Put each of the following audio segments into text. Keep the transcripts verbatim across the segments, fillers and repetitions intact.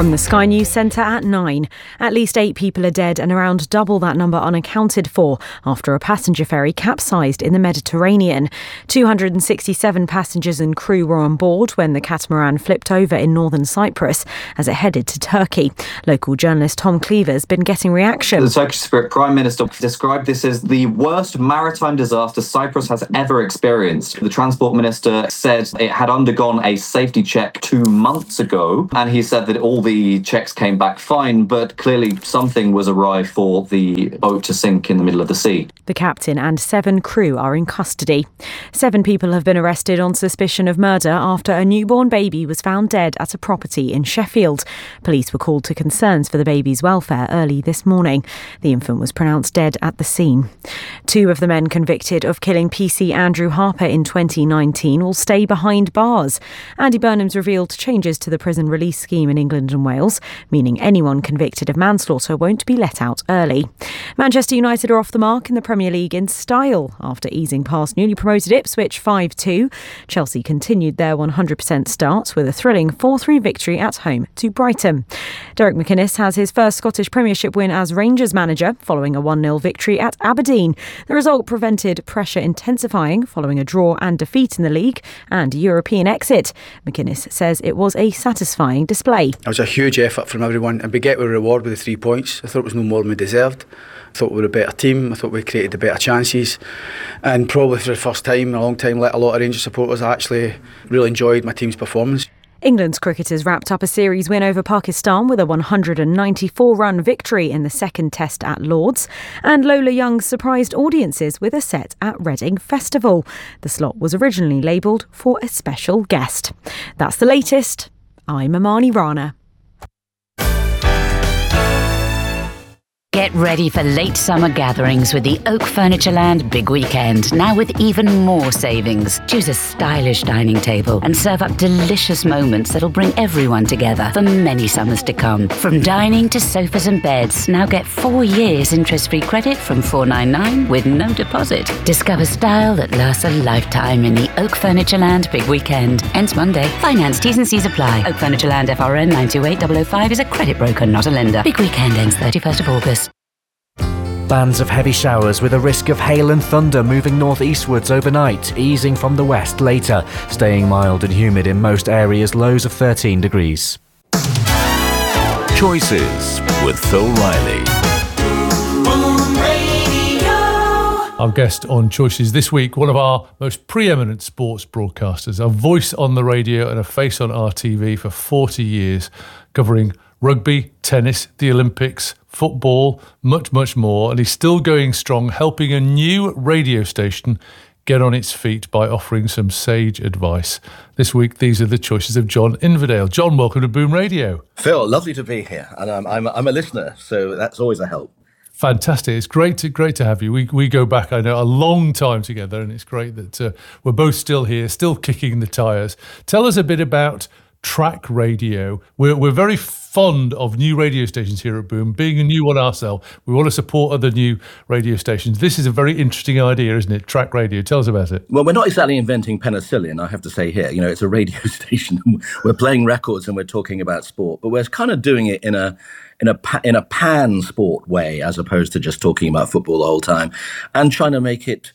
From the Sky News Centre at nine. At least eight people are dead and around double that number unaccounted for after a passenger ferry capsized in the Mediterranean. two hundred sixty-seven passengers and crew were on board when the catamaran flipped over in northern Cyprus as it headed to Turkey. Local journalist Tom Cleaver's been getting reaction. The Turkish Prime Minister described this as the worst maritime disaster Cyprus has ever experienced. The Transport Minister said it had undergone a safety check two months ago, and he said that all the checks came back fine, but clearly something was awry for the boat to sink in the middle of the sea. The captain and seven crew are in custody. Seven people have been arrested on suspicion of murder after a newborn baby was found dead at a property in Sheffield. Police were called to concerns for the baby's welfare early this morning. The infant was pronounced dead at the scene. Two of the men convicted of killing P C Andrew Harper in twenty nineteen will stay behind bars. Andy Burnham's revealed changes to the prison release scheme in England and Wales, meaning anyone convicted of manslaughter won't be let out early. Manchester United are off the mark in the Premier League in style after easing past newly promoted Ipswich five two. Chelsea continued their one hundred percent start with a thrilling four three victory at home to Brighton. Derek McInnes has his first Scottish Premiership win as Rangers manager following a one nil victory at Aberdeen. The result prevented pressure intensifying following a draw and defeat in the league and European exit. McInnes says it was a satisfying display. It was a huge effort from everyone, and we get a reward with the three points. I thought it was no more than we deserved. I thought we were a better team. I thought we created the better chances, and probably for the first time in a long time, let a lot of Rangers supporters. I actually really enjoyed my team's performance. England's cricketers wrapped up a series win over Pakistan with a one hundred ninety-four run victory in the second test at Lord's, and Lola Young surprised audiences with a set at Reading Festival. The slot was originally labelled for a special guest. That's the latest. I'm Amani Rana. Get ready for late summer gatherings with the Oak Furnitureland Big Weekend, now with even more savings. Choose a stylish dining table and serve up delicious moments that'll bring everyone together for many summers to come. From dining to sofas and beds, now get four years interest-free credit from four ninety-nine with no deposit. Discover style that lasts a lifetime in the Oak Furnitureland Big Weekend. Ends Monday. Finance T's and C's apply. Oak Furnitureland F R N nine two eight zero zero five is a credit broker, not a lender. Big Weekend ends thirty-first of August. Bands of heavy showers with a risk of hail and thunder moving northeastwards overnight, easing from the west later, staying mild and humid in most areas, lows of thirteen degrees. Choices with Phil Riley. Our guest on Choices this week, one of our most preeminent sports broadcasters, a voice on the radio and a face on R T V for forty years, covering rugby, tennis, the Olympics, football, much, much more. And he's still going strong, helping a new radio station get on its feet by offering some sage advice. This week, these are the choices of John Inverdale. John, welcome to Boom Radio. Phil, lovely to be here. And I'm, I'm, I'm a listener, so that's always a help. Fantastic. It's great to great to have you. We we go back, I know, a long time together, and it's great that uh, we're both still here, still kicking the tyres. Tell us a bit about Track Radio. We're we're very fond of new radio stations here at Boom. Being a new one ourselves, we want to support other new radio stations. This is a very interesting idea, isn't it? Track Radio. Tell us about it. Well, we're not exactly inventing penicillin, I have to say here. You know, it's a radio station. We're playing records and we're talking about sport, but we're kind of doing it in a in a in a pan sport way, as opposed to just talking about football the whole time, and trying to make it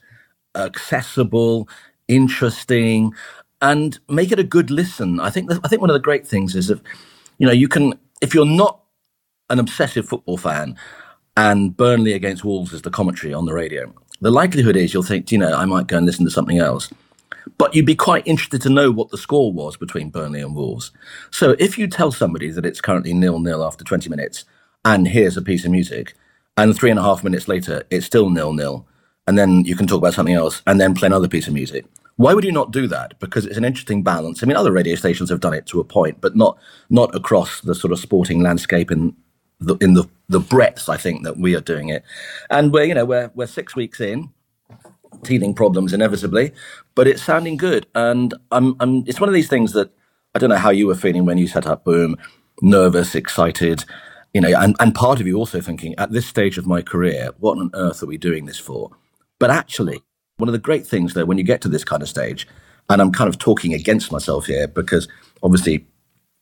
accessible, interesting, and make it a good listen. I think I think one of the great things is if you know you can if you're not an obsessive football fan and Burnley against Wolves is the commentary on the radio, the likelihood is you'll think, you know, I might go and listen to something else. But you'd be quite interested to know what the score was between Burnley and Wolves. So if you tell somebody that it's currently nil-nil after twenty minutes, and here's a piece of music, and three and a half minutes later, it's still nil-nil, and then you can talk about something else, and then play another piece of music. Why would you not do that? Because it's an interesting balance. I mean, other radio stations have done it to a point, but not not across the sort of sporting landscape in the in the, the breadth, I think, that we are doing it. And we're, you know, we're we're six weeks in. Teething problems inevitably, but it's sounding good, and I'm, I'm. It's one of these things that I don't know how you were feeling when you set up Boom, nervous, excited, you know, and, and part of you also thinking at this stage of my career, what on earth are we doing this for? But actually, one of the great things though, when you get to this kind of stage, and I'm kind of talking against myself here because obviously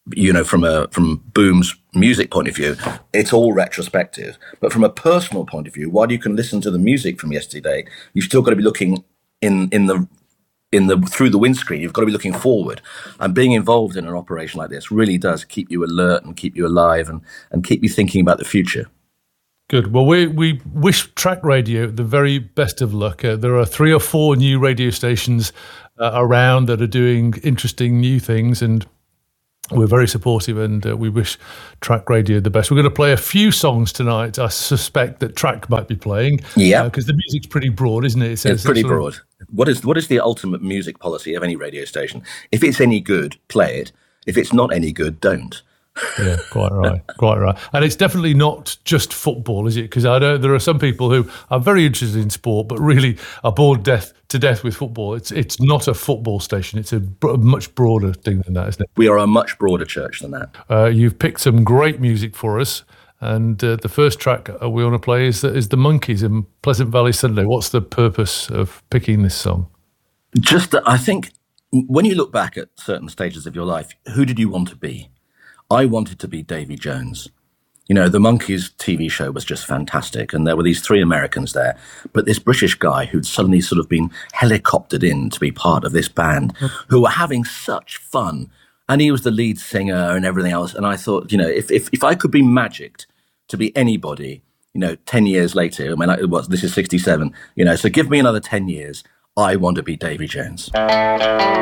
you know, from a from Boom's music point of view, it's all retrospective. But from a personal point of view, while you can listen to the music from yesterday, you've still got to be looking in in the in the through the windscreen. You've got to be looking forward. And being involved in an operation like this really does keep you alert and keep you alive and and keep you thinking about the future. Good. Well, we we wish Track Radio the very best of luck. Uh, there are three or four new radio stations uh, around that are doing interesting new things, and we're very supportive, and uh, we wish Track Radio the best. We're going to play a few songs tonight. I suspect that Track might be playing. Yeah. Because uh, the music's pretty broad, isn't it? It it's pretty broad. Of... What is what is the ultimate music policy of any radio station? If it's any good, play it. If it's not any good, don't. Yeah, quite right, quite right. And it's definitely not just football, is it? Because I know there are some people who are very interested in sport, but really are bored death to death with football. It's it's not a football station. It's a, a much broader thing than that, isn't it? We are a much broader church than that. Uh, you've picked some great music for us, and uh, the first track we want to play is the, is the Monkees in Pleasant Valley Sunday. What's the purpose of picking this song? Just that I think when you look back at certain stages of your life, who did you want to be? I wanted to be Davy Jones. You know, the Monkees T V show was just fantastic, and there were these three Americans there, but this British guy who'd suddenly sort of been helicoptered in to be part of this band, who were having such fun, and he was the lead singer and everything else. And I thought, you know, if if, if I could be magicked to be anybody, you know, ten years later, I mean, it was, this is sixty-seven, you know, so give me another ten years, I want to be Davy Jones.